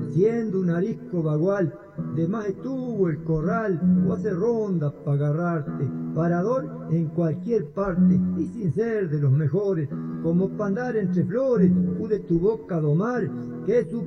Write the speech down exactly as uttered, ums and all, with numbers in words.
siendo un arisco bagual, de más estuvo el corral, o hacer ronda para agarrarte, parador en cualquier parte, y sin ser de los mejores, como pa' andar entre flores, pude tu boca domar, que su